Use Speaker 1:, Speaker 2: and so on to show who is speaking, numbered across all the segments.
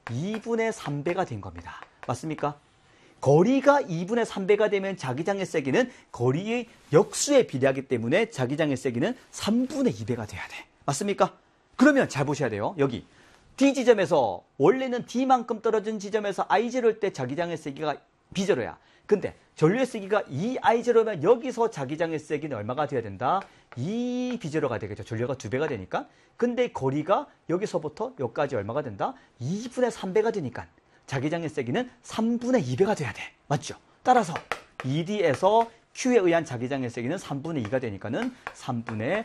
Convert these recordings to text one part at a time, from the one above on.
Speaker 1: 2분의 3배가 된 겁니다. 맞습니까? 거리가 2분의 3배가 되면 자기장의 세기는 거리의 역수에 비례하기 때문에 자기장의 세기는 3분의 2배가 돼야 돼. 맞습니까? 그러면 잘 보셔야 돼요. 여기 D 지점에서 원래는 D만큼 떨어진 지점에서 I0일 때 자기장의 세기가 B0야. 근데 전류의 세기가 2I0면 여기서 자기장의 세기는 얼마가 돼야 된다? 2B0가 되겠죠. 전류가 2배가 되니까. 근데 거리가 여기서부터 여기까지 얼마가 된다? 2분의 3배가 되니까 자기장의 세기는 3분의 2배가 돼야 돼. 맞죠? 따라서 ED에서 Q에 의한 자기장의 세기는 3분의 2가 되니까는 3분의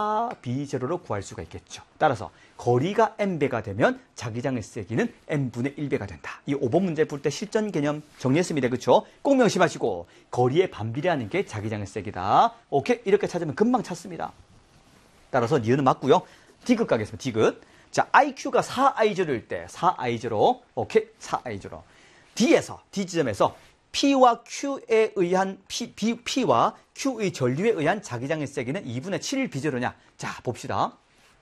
Speaker 1: 4B0로 구할 수가 있겠죠. 따라서 거리가 N배가 되면 자기장의 세기는 N분의 1배가 된다. 이 5번 문제 풀 때 실전 개념 정리했습니다. 그렇죠? 꼭 명심하시고 거리에 반비례하는 게 자기장의 세기다. 오케이? 이렇게 찾으면 금방 찾습니다. 따라서 니은은 맞고요. D급 가겠습니다. D급. 자, IQ가 4I0일 때 4I0. 오케이? 4I0. D에서 D 지점에서 P와 Q에 의한 P와 Q의 전류에 의한 자기장의 세기는 2분의 7 B0냐? 자, 봅시다.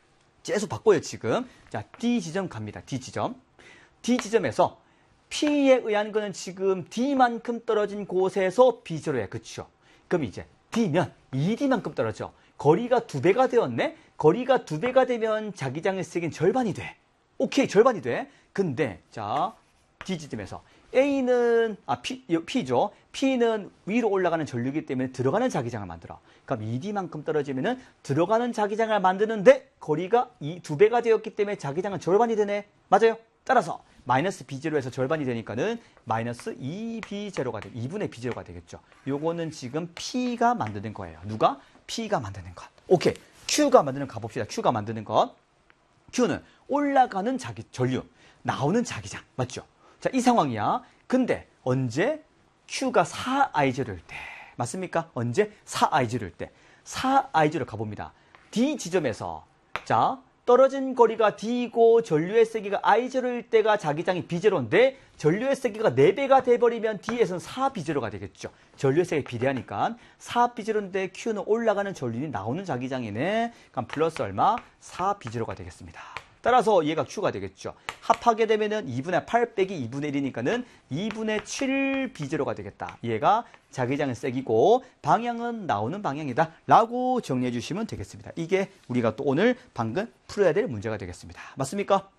Speaker 1: 계속 바꿔요, 지금. 자, D 지점 갑니다. D 지점. D 지점에서 P에 의한 거는 지금 D만큼 떨어진 곳에서 B0야. 그쵸? 그럼 이제 D면 ED만큼 떨어져. 거리가 2배가 되었네? 거리가 2배가 되면 자기장의 세기는 절반이 돼. 오케이, 절반이 돼. 근데, 자, D 지점에서 A는, P죠. P는 위로 올라가는 전류이기 때문에 들어가는 자기장을 만들어. 그럼 ED만큼 떨어지면은 들어가는 자기장을 만드는데 거리가 2배가 되었기 때문에 자기장은 절반이 되네. 맞아요? 따라서 마이너스 B0에서 절반이 되니까는 마이너스 2B0가 돼. 2분의 B0가 되겠죠. 요거는 지금 P가 만드는 거예요. 누가? P가 만드는 것. 오케이. Q가 만드는 거 가봅시다. Q가 만드는 것. Q는 올라가는 전류, 나오는 자기장. 맞죠? 자, 이 상황이야. 근데 언제? Q가 4I0일 때. 맞습니까? 언제? 4I0일 때. 4I0를 가봅니다. D 지점에서 자, 떨어진 거리가 D이고 전류의 세기가 I0일 때가 자기장이 B0인데 전류의 세기가 4배가 돼버리면 D에서는 4B0가 되겠죠. 전류의 세기에 비례하니까 4B0인데 Q는 올라가는 전류이 나오는 자기장이네. 그럼 플러스 얼마? 4B0가 되겠습니다. 따라서 얘가 Q가 되겠죠. 합하게 되면은 2분의 8 빼기 2분의 1이니까는 2분의 7 B0가 되겠다. 얘가 자기장의 세기고 방향은 나오는 방향이다. 라고 정리해 주시면 되겠습니다. 이게 우리가 또 오늘 방금 풀어야 될 문제가 되겠습니다. 맞습니까?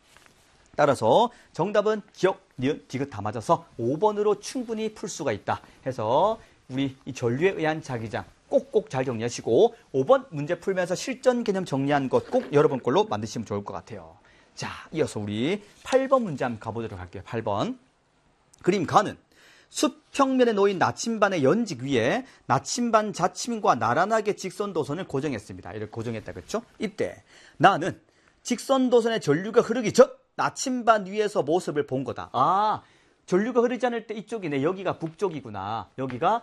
Speaker 1: 따라서 정답은 기억, 니은, 디귿 다 맞아서 5번으로 충분히 풀 수가 있다. 해서 우리 이 전류에 의한 자기장 꼭꼭 잘 정리하시고 5번 문제 풀면서 실전 개념 정리한 것 꼭 여러분 걸로 만드시면 좋을 것 같아요. 자, 이어서 우리 8번 문제 한번 가보도록 할게요. 8번. 그림 가는 숲 평면에 놓인 나침반의 연직 위에 나침반 자침과 나란하게 직선 도선을 고정했습니다. 이렇게 고정했다. 그렇죠? 이때 나는 직선 도선의 전류가 흐르기 전 나침반 위에서 모습을 본 거다. 아, 전류가 흐르지 않을 때 이쪽이네. 여기가 북쪽이구나. 여기가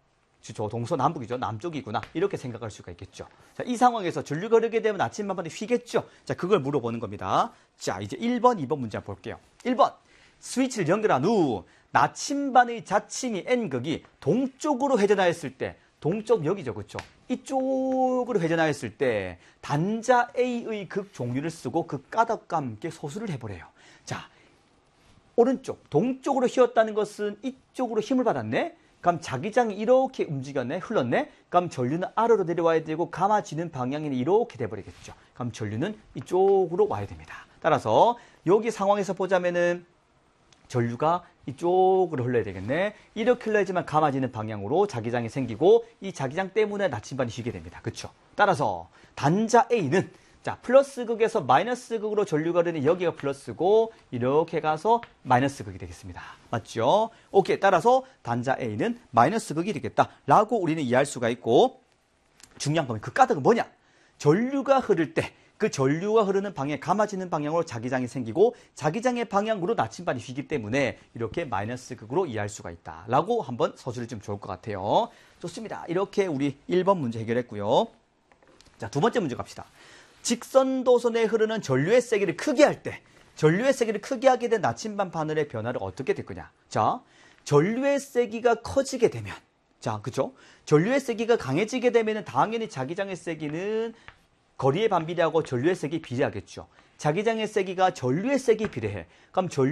Speaker 1: 저 동서남북이죠. 남쪽이구나. 이렇게 생각할 수가 있겠죠. 자, 이 상황에서 전류가 흐르게 되면 나침반이 휘겠죠. 자, 그걸 물어보는 겁니다. 자, 이제 1번, 2번 문제 한번 볼게요. 1번. 스위치를 연결한 후 나침반의 자침이 N극이 동쪽으로 회전하였을 때 동쪽 여기죠. 그렇죠? 이쪽으로 회전하였을 때 단자 A의 극 종류를 쓰고 그 까닭과 함께 소수를 해보래요. 자, 오른쪽, 동쪽으로 휘었다는 것은 이쪽으로 힘을 받았네? 그럼 자기장이 이렇게 움직였네, 흘렀네. 그럼 전류는 아래로 내려와야 되고 감아지는 방향이 이렇게 돼버리겠죠. 그럼 전류는 이쪽으로 와야 됩니다. 따라서 여기 상황에서 보자면은 전류가 이쪽으로 흘러야 되겠네. 이렇게 흘러야지만 감아지는 방향으로 자기장이 생기고 이 자기장 때문에 나침반이 휘게 됩니다. 그렇죠? 따라서 단자 A는 자, 플러스 극에서 마이너스 극으로 전류가 흐르는 여기가 플러스고 이렇게 가서 마이너스 극이 되겠습니다. 맞죠? 오케이. 따라서 단자 A는 마이너스 극이 되겠다. 라고 우리는 이해할 수가 있고 중요한 건 그 까닭은 뭐냐? 전류가 흐를 때 그 전류가 흐르는 방향에 감아지는 방향으로 자기장이 생기고 자기장의 방향으로 나침반이 휘기 때문에 이렇게 마이너스 극으로 이해할 수가 있다. 라고 한번 서술을 좀 좋을 것 같아요. 좋습니다. 이렇게 우리 1번 문제 해결했고요. 자, 두 번째 문제 갑시다. 직선 도선에 흐르는 전류의 세기를 크게 할 때 전류의 세기를 크게 하게 된 나침반 바늘의 변화를 어떻게 될 거냐? 자, 전류의 세기가 커지게 되면 자, 그죠? 전류의 세기가 강해지게 되면 당연히 자기장의 세기는 거리에 반비례하고 전류의 세기에 비례하겠죠. 자기장의 세기가 전류의 세기에 비례해. 그럼